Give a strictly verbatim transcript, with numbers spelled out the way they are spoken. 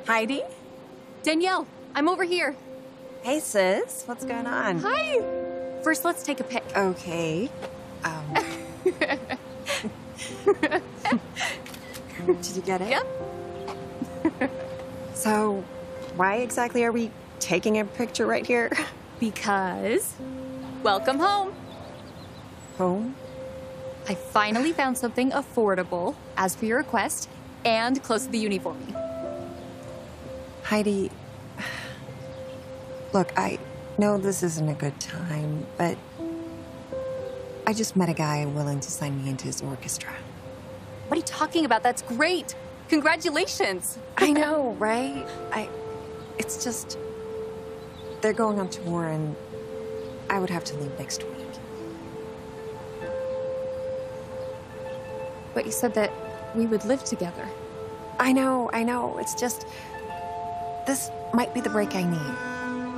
Heidi? Danielle, I'm over here. Hey, sis. What's going on? Hi. First, let's take a pic. Okay. Um. Did you get it? Yep. So, why exactly are we taking a picture right here? Because, welcome home. Home? I finally found something affordable, as per your request, and close to the uni for me. Heidi, look, I know this isn't a good time, but I just met a guy willing to sign me into his orchestra. What are you talking about? That's great. Congratulations. I know, right? I, it's just, they're going on tour and I would have to leave next week. But you said that we would live together. I know, I know. It's just, this might be the break I need.